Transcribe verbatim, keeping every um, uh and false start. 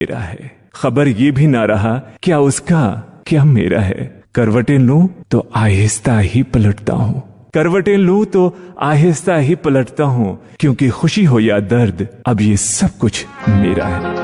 मेरा है। खबर ये भी ना रहा क्या उसका क्या मेरा है। करवटें लूं तो आहिस्ता ही पलटता हूँ, करवटें लूं तो आहिस्ता ही पलटता हूँ, क्योंकि खुशी हो या दर्द अब ये सब कुछ मेरा है।